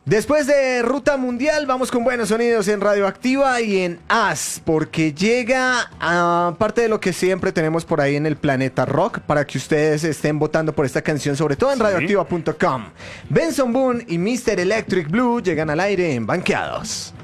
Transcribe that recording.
Después de Ruta Mundial, vamos con buenos sonidos en Radioactiva y en As, porque llega a parte de lo que siempre tenemos por ahí en el Planeta Rock, para que ustedes estén votando por esta canción, sobre todo en radioactiva.com. Benson Boone y Mr. Electric Blue llegan al aire en Banqueados.